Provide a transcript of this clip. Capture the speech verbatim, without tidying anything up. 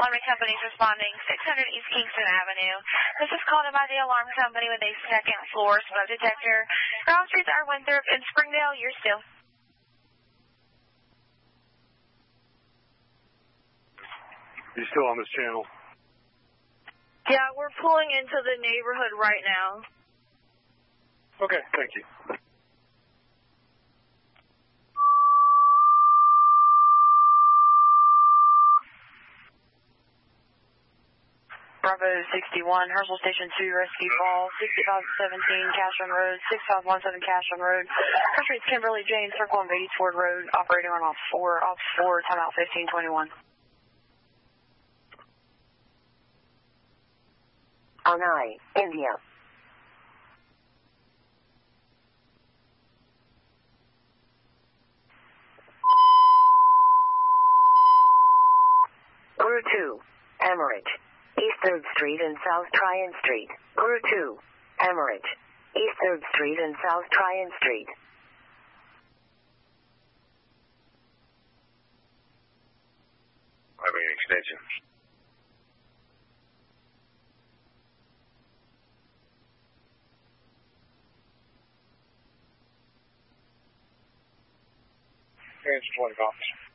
Alarming companies responding, six hundred East Kingston Avenue. This is called in by the alarm company with a second floor smoke detector. Ground Streets are Winthrop and Springdale. You're still. You still on this channel? Yeah, we're pulling into the neighborhood right now. Okay, thank you. Bravo sixty-one, Herschel Station two, Rescue Fall, sixty-five seventeen Cashman Road, sixty-five seventeen Cashman Road. Country is Kimberly Jane, Circle on Beatties Ford Road, operating on off four, off four, timeout fifteen twenty-one. Anai, India. Guru two, Emerald. East third Street and South Tryon Street. Guru two, Emerald. East third Street and South Tryon Street. I mean extension. Extension twenty officer.